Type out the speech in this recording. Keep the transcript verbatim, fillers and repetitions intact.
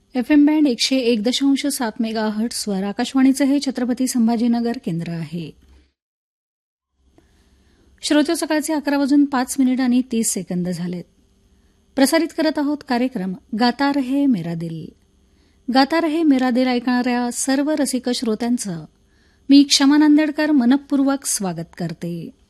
F M band एकशे एक दशांश सात मेगा हर्ट्सवर आकाशवाणीचं हे छत्रपती संभाजीनगर केंद्र आहे. श्रोते, सकाळचे अकरा वाजून पाच मिनिट आणि तीस सेकंद झालेत. प्रसारित करत आहोत कार्यक्रम गाता रहे मेरा दिल. गाता रहे मेरा दिल ऐकणाऱ्या सर्व रसिक श्रोत्यांचं मी क्षमा नांदेडकर मनपूर्वक स्वागत करते.